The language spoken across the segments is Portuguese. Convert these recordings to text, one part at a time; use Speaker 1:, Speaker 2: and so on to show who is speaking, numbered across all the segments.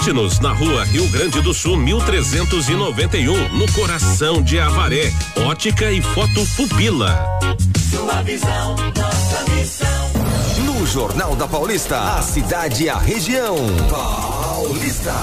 Speaker 1: Visite-nos na Rua Rio Grande do Sul, 1391, no coração de Avaré. Ótica e Foto Pupila.
Speaker 2: Sua visão, nossa missão.
Speaker 3: No Jornal da Paulista, a cidade e a região. Paulista.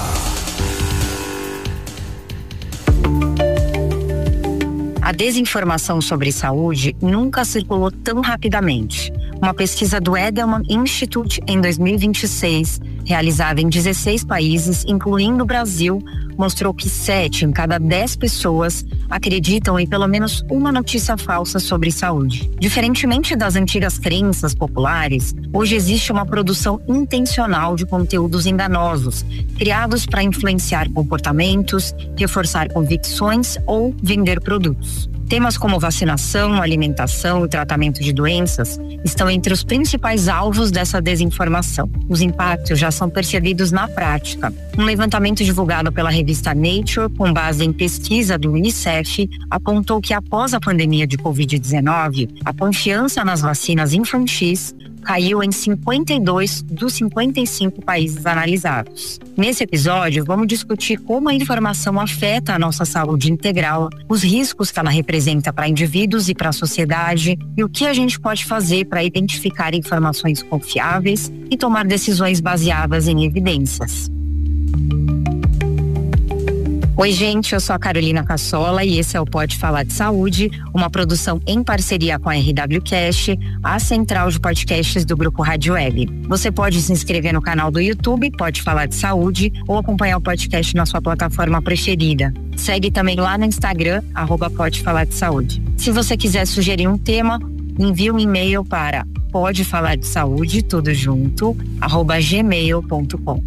Speaker 4: A desinformação sobre saúde nunca circulou tão rapidamente. Uma pesquisa do Edelman Institute em 2026, realizada em 16 países, incluindo o Brasil, mostrou que 7 em cada 10 pessoas acreditam em pelo menos uma notícia falsa sobre saúde. Diferentemente das antigas crenças populares, hoje existe uma produção intencional de conteúdos enganosos, criados para influenciar comportamentos, reforçar convicções ou vender produtos. Temas como vacinação, alimentação e tratamento de doenças estão entre os principais alvos dessa desinformação. Os impactos já são percebidos na prática. Um levantamento divulgado pela revista Nature, com base em pesquisa do UNICEF, apontou que após a pandemia de Covid-19, a confiança nas vacinas infantis caiu em 52 dos 55 países analisados. Nesse episódio, vamos discutir como a informação afeta a nossa saúde integral, os riscos que ela representa para indivíduos e para a sociedade e o que a gente pode fazer para identificar informações confiáveis e tomar decisões baseadas em evidências. Oi, gente, eu sou a Carolina Cassola e esse é o Pode Falar de Saúde, uma produção em parceria com a RWCast, a central de podcasts do Grupo Rádio Web. Você pode se inscrever no canal do YouTube, Pode Falar de Saúde, ou acompanhar o podcast na sua plataforma preferida. Segue também lá no Instagram, @Pode Falar de Saúde. Se você quiser sugerir um tema, envie um e-mail para podefalardesaúde, tudo junto, @gmail.com.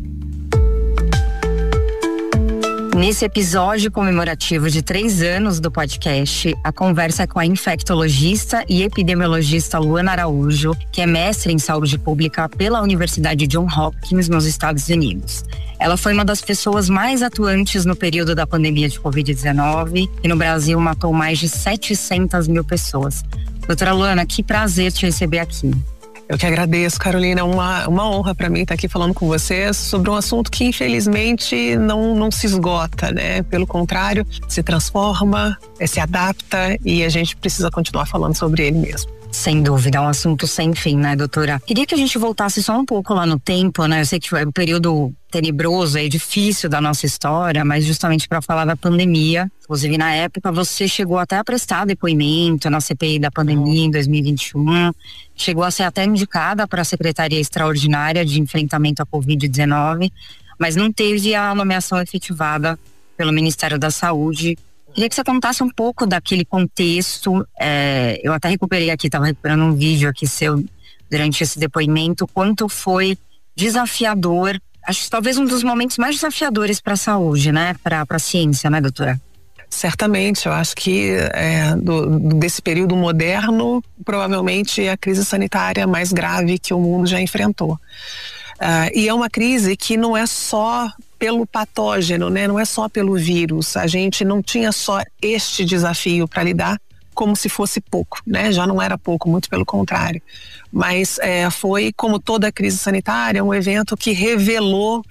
Speaker 4: Nesse episódio comemorativo de 3 anos do podcast, a conversa é com a infectologista e epidemiologista Luana Araújo, que é mestre em saúde pública pela Universidade Johns Hopkins, nos Estados Unidos. Ela foi uma das pessoas mais atuantes no período da pandemia de Covid-19 e no Brasil matou mais de 700 mil pessoas. Doutora Luana, que prazer te receber aqui.
Speaker 5: Eu que agradeço, Carolina, é uma honra para mim estar aqui falando com você sobre um assunto que infelizmente não se esgota, né? Pelo contrário, se transforma, se adapta e a gente precisa continuar falando sobre ele mesmo.
Speaker 4: Sem dúvida, é um assunto sem fim, né, doutora? Queria que a gente voltasse só um pouco lá no tempo, né? Eu sei que foi um período tenebroso e difícil da nossa história, mas justamente para falar da pandemia. Inclusive, na época, você chegou até a prestar depoimento na CPI da pandemia em 2021. Chegou a ser até indicada para a Secretaria Extraordinária de Enfrentamento à Covid-19, mas não teve a nomeação efetivada pelo Ministério da Saúde. Queria que você contasse um pouco daquele contexto. Eu até recuperei aqui, estava recuperando um vídeo aqui seu durante esse depoimento, quanto foi desafiador, acho que talvez um dos momentos mais desafiadores para a saúde, né? Para a ciência, né, doutora?
Speaker 5: Certamente, eu acho que desse período moderno, provavelmente é a crise sanitária mais grave que o mundo já enfrentou. E é uma crise que não é só pelo patógeno, né? Não é só pelo vírus. A gente não tinha só este desafio para lidar como se fosse pouco, né? Já não era pouco, muito pelo contrário. Mas foi, como toda a crise sanitária, um evento que revelou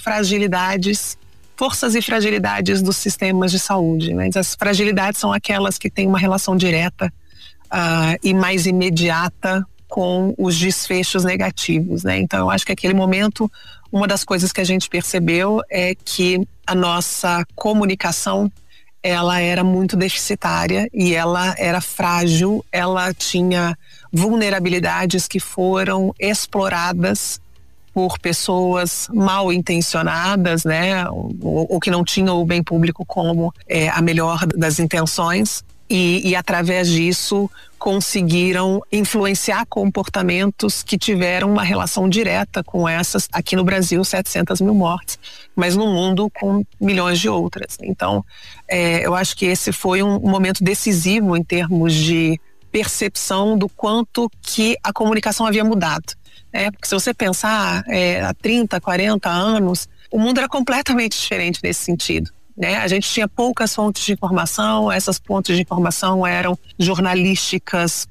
Speaker 5: forças e fragilidades dos sistemas de saúde, né? As fragilidades são aquelas que têm uma relação direta e mais imediata com os desfechos negativos, né? Então, eu acho que aquele momento, uma das coisas que a gente percebeu é que a nossa comunicação, ela era muito deficitária e ela era frágil, ela tinha vulnerabilidades que foram exploradas por pessoas mal intencionadas, né? Ou que não tinham o bem público como a melhor das intenções. E através disso conseguiram influenciar comportamentos que tiveram uma relação direta com essas, aqui no Brasil, 700 mil mortes, mas no mundo com milhões de outras. Então, eu acho que esse foi um momento decisivo em termos de percepção do quanto que a comunicação havia mudado. Porque se você pensar há 30, 40 anos, o mundo era completamente diferente nesse sentido. A gente tinha poucas fontes de informação, essas fontes de informação eram jornalísticas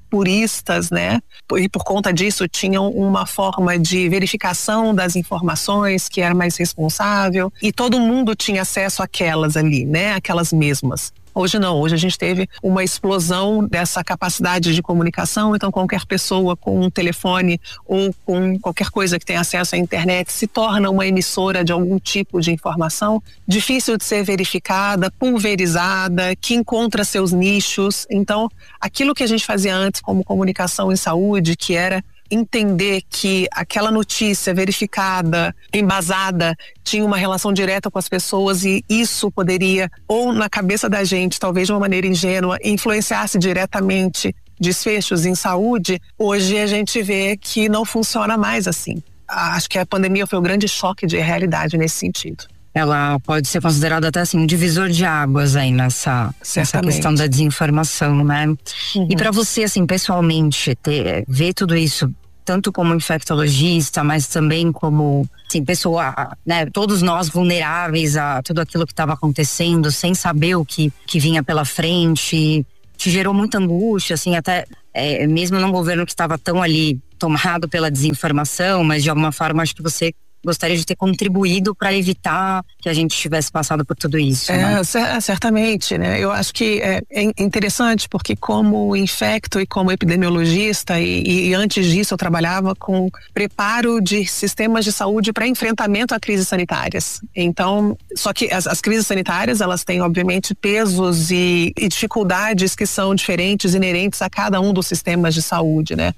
Speaker 5: puristas, né? E por conta disso tinham uma forma de verificação das informações que era mais responsável, e todo mundo tinha acesso àquelas ali, né? Aquelas mesmas. Hoje não, hoje a gente teve uma explosão dessa capacidade de comunicação, então qualquer pessoa com um telefone ou com qualquer coisa que tenha acesso à internet se torna uma emissora de algum tipo de informação, difícil de ser verificada, pulverizada, que encontra seus nichos. Então, aquilo que a gente fazia antes como comunicação em saúde, que era entender que aquela notícia verificada, embasada, tinha uma relação direta com as pessoas, e isso poderia, ou na cabeça da gente, talvez de uma maneira ingênua, influenciasse diretamente desfechos em saúde. Hoje a gente vê que não funciona mais assim. Acho que a pandemia foi um grande choque de realidade nesse sentido.
Speaker 4: Ela pode ser considerada até assim um divisor de águas aí nessa questão da desinformação, né? Uhum. E para você, assim, pessoalmente, ver tudo isso, tanto como infectologista, mas também como, assim, pessoa, né? Todos nós vulneráveis a tudo aquilo que estava acontecendo, sem saber o que vinha pela frente, te gerou muita angústia, assim, até mesmo num governo que estava tão ali tomado pela desinformação, mas de alguma forma acho que você gostaria de ter contribuído para evitar que a gente tivesse passado por tudo isso. Né?
Speaker 5: Certamente, né? Eu acho que é interessante porque como infecto e como epidemiologista e antes disso eu trabalhava com preparo de sistemas de saúde para enfrentamento a crises sanitárias. Então, só que as crises sanitárias, elas têm obviamente pesos e dificuldades que são diferentes, inerentes a cada um dos sistemas de saúde, né?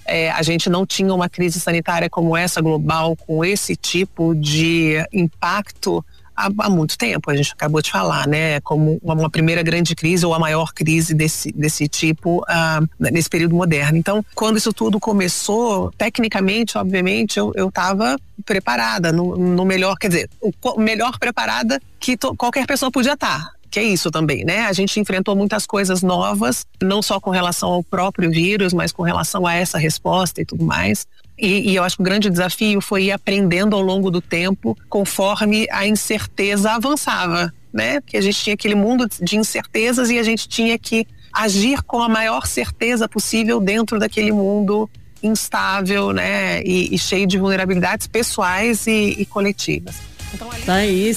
Speaker 5: A gente não tinha uma crise sanitária como essa, global, com esse tipo de impacto há muito tempo. A gente acabou de falar, né? Como uma primeira grande crise ou a maior crise desse tipo nesse período moderno. Então, quando isso tudo começou, tecnicamente, obviamente, eu estava preparada, no melhor, quer dizer, melhor preparada que qualquer pessoa podia estar. Que é isso também, né? A gente enfrentou muitas coisas novas, não só com relação ao próprio vírus, mas com relação a essa resposta e tudo mais. E eu acho que o grande desafio foi ir aprendendo ao longo do tempo, conforme a incerteza avançava, né? Porque a gente tinha aquele mundo de incertezas e a gente tinha que agir com a maior certeza possível dentro daquele mundo instável, né? E cheio de vulnerabilidades pessoais e coletivas.
Speaker 6: Tá aí,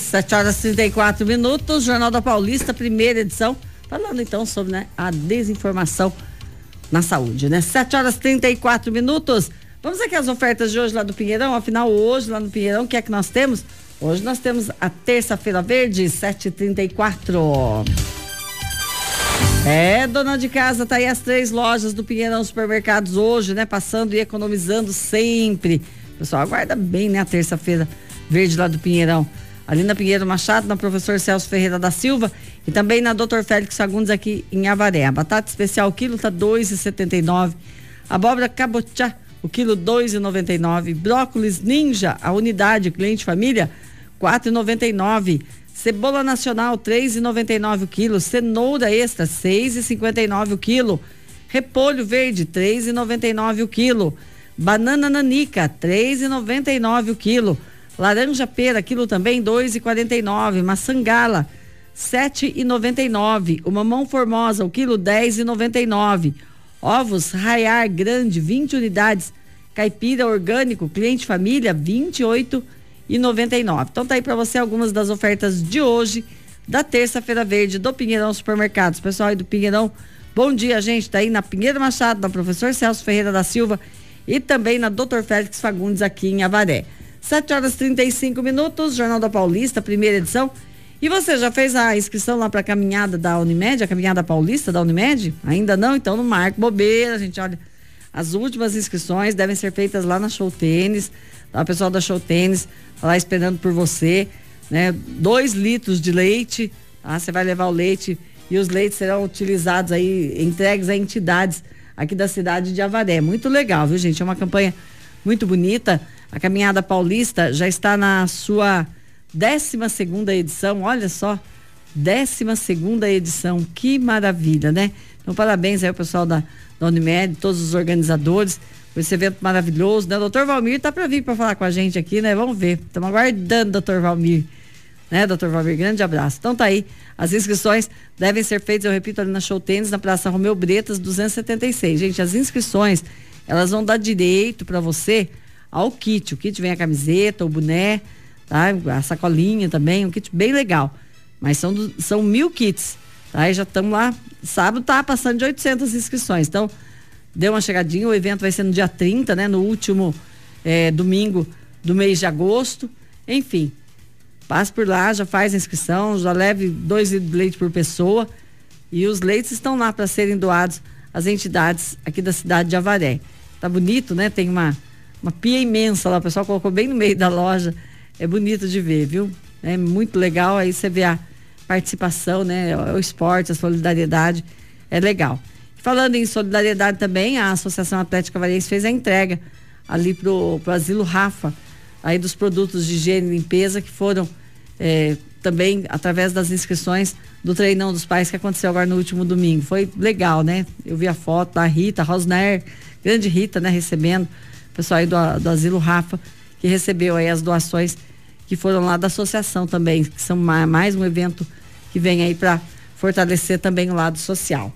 Speaker 6: 7h34, Jornal da Paulista, primeira edição, falando então sobre, né, a desinformação na saúde, né? 7h34. Vamos aqui às ofertas de hoje lá do Pinheirão. Afinal, hoje lá no Pinheirão, o que é que nós temos? Hoje nós temos a terça-feira verde, 7h34. Dona de casa, tá aí as 3 lojas do Pinheirão Supermercados hoje, né? Passando e economizando sempre. Pessoal, aguarda bem, né? A terça-feira verde lá do Pinheirão, ali na Pinheiro Machado, na Professor Celso Ferreira da Silva e também na Dr. Félix Fagundes aqui em Avaré. A batata especial, o quilo tá R$2,79. Abóbora cabotiá, o quilo R$2,99. Brócolis ninja, a unidade cliente família, R$4,99. Cebola nacional, R$3,99 o quilo. Cenoura extra, R$6,59 o quilo. Repolho verde, R$3,99 o quilo. Banana nanica, R$3,99 o quilo. Laranja pera, quilo também, R$2,49. Maçã gala, R$7,99. O mamão formosa, o quilo, R$10,99. Ovos Raiar grande, 20 unidades. Caipira orgânico, cliente família, R$28,99. Então tá aí pra você algumas das ofertas de hoje, da terça-feira verde do Pinheirão Supermercados. Pessoal aí do Pinheirão, bom dia, gente. Tá aí na Pinheiro Machado, na Professor Celso Ferreira da Silva e também na Dr. Félix Fagundes aqui em Avaré. 7h35, Jornal da Paulista, primeira edição. E você já fez a inscrição lá para a caminhada da Unimed, a caminhada paulista da Unimed? Ainda não? Então não marque bobeira, gente. Olha, as últimas inscrições devem ser feitas lá na Show Tênis, tá? O pessoal da Show Tênis tá lá esperando por você, né? 2 litros de leite, tá? Você vai levar o leite e os leites serão utilizados aí, entregues a entidades aqui da cidade de Avaré. Muito legal, viu, gente? É uma campanha muito bonita. A Caminhada Paulista já está na sua 12ª edição, olha só, 12ª edição, que maravilha, né? Então, parabéns aí ao pessoal da Unimed, todos os organizadores, por esse evento maravilhoso, né? O Dr. Valmir tá para vir para falar com a gente aqui, né? Vamos ver, estamos aguardando, Dr. Valmir. né, doutor Valmir? Grande abraço. Então tá aí, as inscrições devem ser feitas, eu repito, ali na Show Tênis, na Praça Romeu Bretas, 276. Gente, as inscrições, elas vão dar direito para você ao kit. O kit vem a camiseta, o boné, tá? A sacolinha também, um kit bem legal. Mas são 1.000 kits, tá? E já estamos lá, sábado tá passando de 800 inscrições. Então, deu uma chegadinha, o evento vai ser no dia 30, né? No último domingo do mês de agosto. Enfim, passe por lá, já faz a inscrição, já leve 2 litros de leite por pessoa e os leites estão lá para serem doados às entidades aqui da cidade de Avaré. Tá bonito, né? Tem uma pia imensa lá, o pessoal colocou bem no meio da loja, é bonito de ver, viu? É muito legal, aí você vê a participação, né? O esporte, a solidariedade, é legal. Falando em solidariedade também, a Associação Atlética Avariense fez a entrega ali pro Asilo Rafa, aí dos produtos de higiene e limpeza que foram também através das inscrições do Treinão dos Pais que aconteceu agora no último domingo. Foi legal, né? Eu vi a foto da Rita Rosner, grande Rita, né? Recebendo o pessoal aí do Asilo Rafa, que recebeu aí as doações que foram lá da associação também, que são mais um evento que vem aí para fortalecer também o lado social.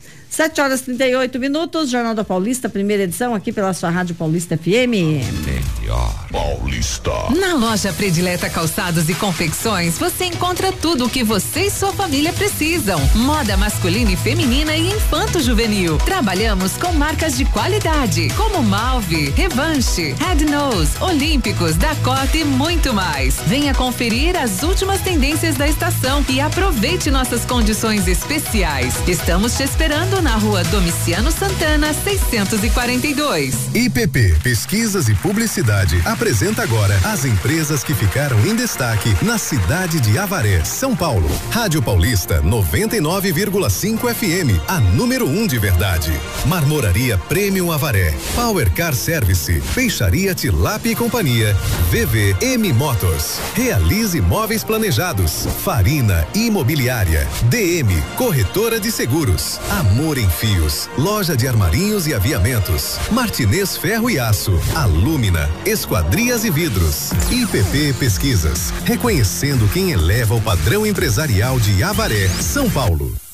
Speaker 6: 7h38, Jornal da Paulista, primeira edição, aqui pela sua Rádio Paulista FM.
Speaker 1: Melhor Paulista.
Speaker 7: Na loja Predileta Calçados e Confecções, você encontra tudo o que você e sua família precisam. Moda masculina e feminina e infanto-juvenil. Trabalhamos com marcas de qualidade, como Malve, Revanche, Red Nose, Olímpicos, Dakota e muito mais. Venha conferir as últimas tendências da estação e aproveite nossas condições especiais. Estamos te esperando na Rua Domiciano Santana, 642.
Speaker 8: IPP Pesquisas e Publicidade apresenta agora as empresas que ficaram em destaque na cidade de Avaré, São Paulo. Rádio Paulista 99,5 FM, a número 1 de verdade. Marmoraria Premium Avaré, Power Car Service, Peixaria Tilápia e Companhia, VVM Motors, Realize Móveis Planejados, Farina Imobiliária, DM Corretora de Seguros, Amor em Fios, Loja de Armarinhos e Aviamentos, Martinez Ferro e Aço, Alumina, Esquadrias e Vidros, IPP Pesquisas, reconhecendo quem eleva o padrão empresarial de Avaré, São Paulo.